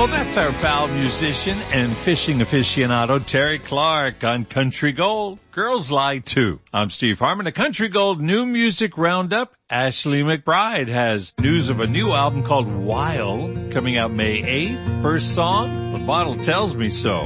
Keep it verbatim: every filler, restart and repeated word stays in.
Well, that's our pal musician and fishing aficionado Terry Clark on Country Gold. Girls Lie Too. I'm Steve Harmon. A Country Gold New Music Roundup. Ashley McBride has news of a new album called Wild coming out May eighth. First song, The Bottle Tells Me So.